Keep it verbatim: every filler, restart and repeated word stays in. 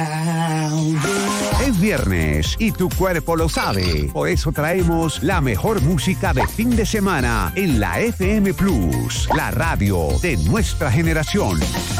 Es viernes y tu cuerpo lo sabe. Por eso traemos la mejor música de fin de semana en la F M Plus, la radio de nuestra generación.